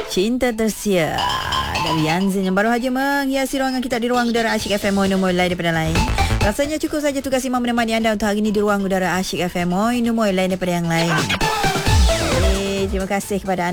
Cinta Tersier dari Yanzin yang baru saja menghiasi ruangan kita di ruang udara Asyik FM Moin Moin lain daripada lain. Rasanya cukup saja tugas Imam menemani anda untuk hari ini di ruang udara Asyik FM Moin Moin lain daripada yang lain. Terima kasih kepada anda